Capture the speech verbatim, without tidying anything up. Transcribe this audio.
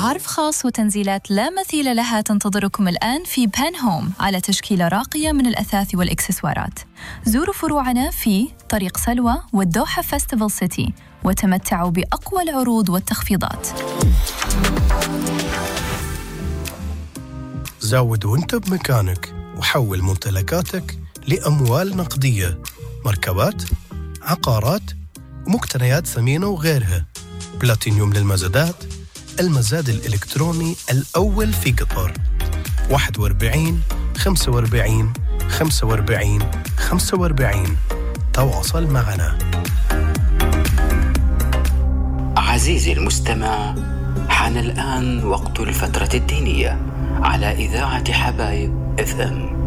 عرض خاص وتنزيلات لا مثيل لها تنتظركم الآن في بان هوم على تشكيلة راقية من الأثاث والإكسسوارات. زوروا فروعنا في طريق سلوى والدوحة فيستيفال سيتي وتمتعوا بأقوى العروض والتخفيضات. زود وانت بمكانك وحول ممتلكاتك لأموال نقدية، مركبات، عقارات ومقتنيات ثمينة وغيرها. بلاتينيوم للمزادات، المزاد الإلكتروني الأول في قطر. واحد وأربعين خمسة وأربعين خمسة وأربعين خمسة وأربعين. تواصل معنا. عزيزي المستمع، حان الآن وقت الفترة الدينية على إذاعة حبايب إف إم.